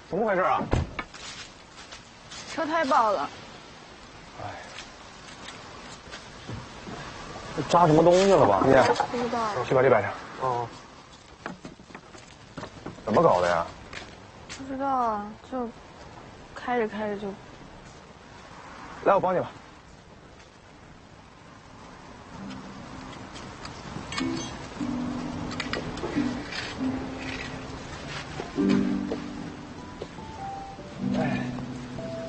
怎么回事啊？ 车胎爆了。 哎，这扎什么东西了吧？姐， 不知道。 去把这摆上。哦。怎么搞的呀？ 不知道啊，就开着开着就。 来，我帮你吧。